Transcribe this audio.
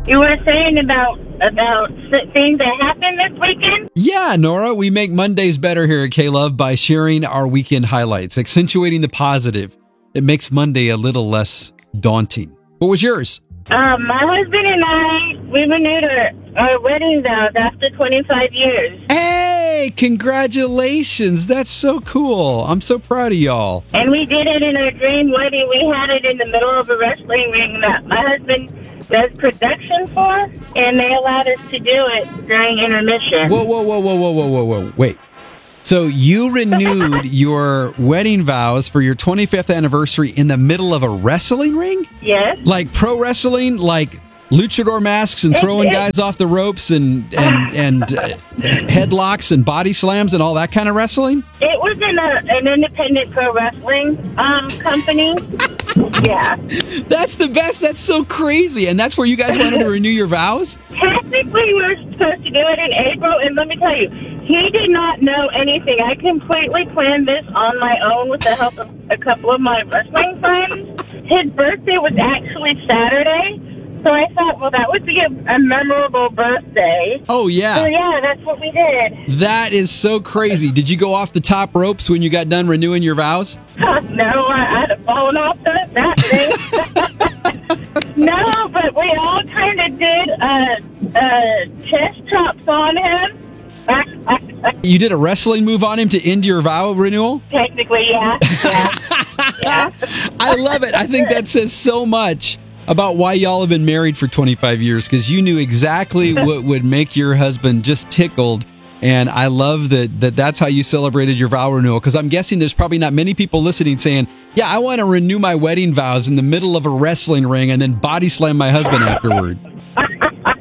You were saying about things that happened this weekend? Yeah, Nora, we make Mondays better here at K-Love by sharing our weekend highlights, accentuating the positive. It makes Monday a little less daunting. What was yours? My husband and I, we renewed our wedding vows after 25 years. Hey, congratulations. That's so cool. I'm so proud of y'all. And we did it in our dream wedding. We had it in the middle of a wrestling ring that my husband does production for, and they allowed us to do it during intermission. Whoa. Wait. So you renewed your wedding vows for your 25th anniversary in the middle of a wrestling ring? Yes. Like pro wrestling, like luchador masks and throwing guys off the ropes and headlocks and body slams and all that kind of wrestling? It was in an independent pro wrestling company. Yeah. That's the best. That's so crazy. And that's where you guys wanted to renew your vows? Technically, we were supposed to do it in April, and let me tell you, he did not know anything. I completely planned this on my own with the help of a couple of my wrestling friends. His birthday was actually Saturday, so I thought, well, that would be a memorable birthday. Oh, yeah. So, yeah, that's what we did. That is so crazy. Did you go off the top ropes when you got done renewing your vows? No, I'd have fallen off that thing. No, but we all kind of did chest chops on him. You did a wrestling move on him to end your vow renewal? Technically, yeah. Yeah. I love it. I think that says so much about why y'all have been married for 25 years, because you knew exactly what would make your husband just tickled. And I love that's how you celebrated your vow renewal, because I'm guessing there's probably not many people listening saying, yeah, I want to renew my wedding vows in the middle of a wrestling ring and then body slam my husband afterward.